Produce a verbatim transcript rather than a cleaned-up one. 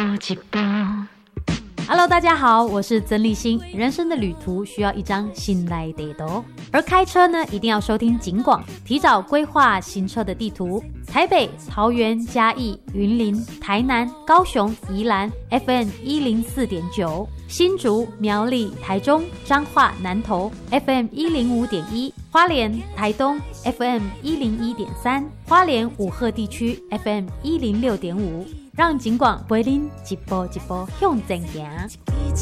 一步。 Hello， 大家好，我是曾立新。人生的旅途需要一张新来地图，而开车呢，一定要收听警广，提早规划行车的地图。台北、桃园、嘉义、云林、台南、高雄、宜兰 F M 一零四点九，新竹、苗栗、台中、彰化、南投 F M 一零五点一，花莲、台东 F M 一零一点三，花莲五鹤地区 F M 一零六点五。让警广陪您一步一步向前行。